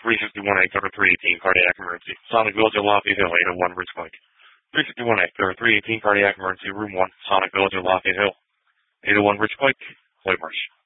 351A, cover 318, cardiac emergency. Sonic Village at Lafayette Hill, 801 Ridgepike. 351A, cover 318, cardiac emergency, room 1, Sonic Village at Lafayette Hill, 801 Ridgepike, White Marsh.